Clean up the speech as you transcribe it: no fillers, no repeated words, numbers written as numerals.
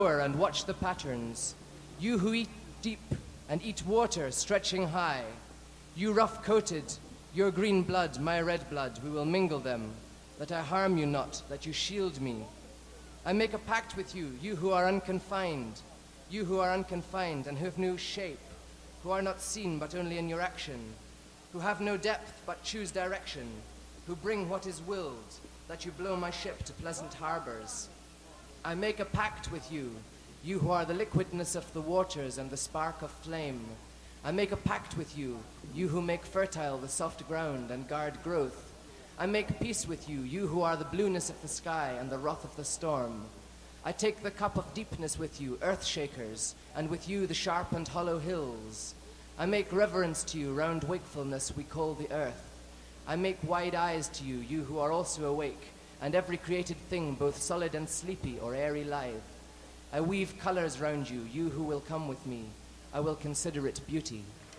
And watch the patterns. You who eat deep and eat water stretching high. You rough-coated, your green blood, my red blood, we will mingle them, that I harm you not, that you shield me. I make a pact with you, you who are unconfined, you who are unconfined and who have no shape, who are not seen but only in your action, who have no depth but choose direction, who bring what is willed, that you blow my ship to pleasant harbors. I make a pact with you, you who are the liquidness of the waters and the spark of flame. I make a pact with you, you who make fertile the soft ground and guard growth. I make peace with you, you who are the blueness of the sky and the wrath of the storm. I take the cup of deepness with you, earth shakers, and with you the sharp and hollow hills. I make reverence to you, round wakefulness we call the earth. I make wide eyes to you, you who are also awake, and every created thing, both solid and sleepy or airy live. I weave colors round you, you who will come with me. I will consider it beauty.